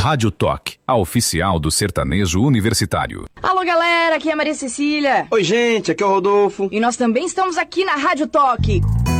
Rádio Toque, a oficial do sertanejo universitário. Alô, galera, aqui é a Maria Cecília. Oi, gente, aqui é o Rodolfo. E nós também estamos aqui na Rádio Toque.